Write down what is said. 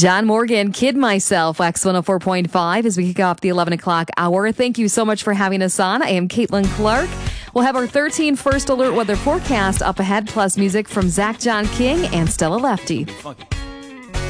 John Morgan, Kid Myself, Wax 104.5 as we kick off the 11 o'clock hour. Thank you so much for having us on. I am Caitlin Clark. We'll have our 13 First Alert weather forecast up ahead, plus music from Zach John King and Stella Lefty. Funky.